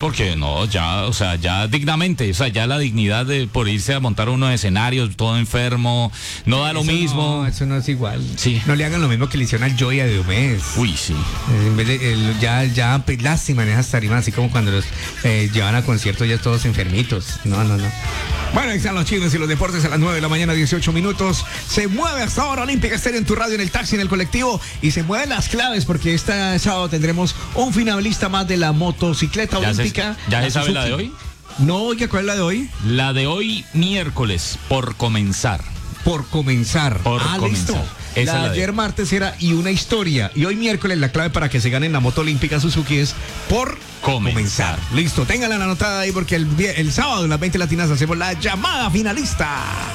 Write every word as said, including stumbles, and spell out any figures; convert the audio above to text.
porque no, ya, o sea, ya dignamente, o sea, ya la dignidad de por irse a montar unos escenarios, todo enfermo, no da lo Eso mismo. No, eso no es igual. Sí. No le hagan lo mismo que le hicieron al Joy a Diomedes. Uy, sí. En vez de, el- ya, ya, pues, lástima en esas tarimas, así como cuando los eh, llevan a conciertos ya todos enfermitos. No, no, no. Bueno, ahí están los chismes y los deportes a las nueve de la mañana, dieciocho minutos. Se mueve hasta ahora Olímpica Estéreo en tu radio, en el taxi, en el colectivo. Y se mueven las claves porque este sábado tendremos un finalista más de la motocicleta ¿Ya se, olímpica. ya la se sabe la de Suzuki. hoy? No, oiga, ¿cuál es la de hoy? La de hoy, miércoles, por comenzar. Por comenzar. Por ah, comenzar. listo. Esa La es la de de- ayer martes era y una historia. Y hoy miércoles la clave para que se ganen la moto olímpica Suzuki es por Comenzar. comenzar. Listo, ténganla anotada ahí porque el, vie- el sábado en las veinte latinas hacemos la llamada finalista.